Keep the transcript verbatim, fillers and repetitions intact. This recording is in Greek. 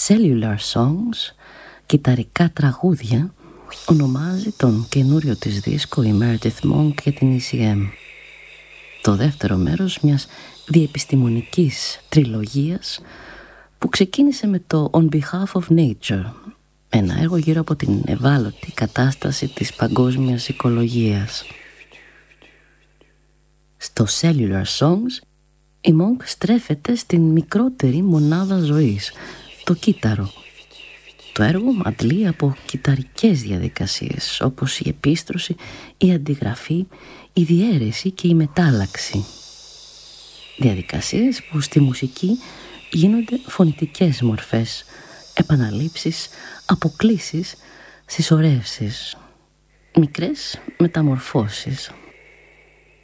Cellular Songs, κιταρικά τραγούδια, ονομάζει τον καινούριο της δίσκο η Meredith Monk και την ι σι εμ. Το δεύτερο μέρος μιας διεπιστημονικής τριλογίας που ξεκίνησε με το On Behalf of Nature, ένα έργο γύρω από την ευάλωτη κατάσταση της παγκόσμιας οικολογίας. Στο Cellular Songs η Monk στρέφεται στην μικρότερη μονάδα ζωής, το κύτταρο. Το έργο αντλεί από κυταρικές διαδικασίες όπως η επίστρωση, η αντιγραφή, η διαίρεση και η μετάλλαξη. Διαδικασίες που στη μουσική γίνονται φωνητικές μορφές, επαναλήψεις, αποκλίσεις, συσσωρεύσεις, μικρές μεταμορφώσεις.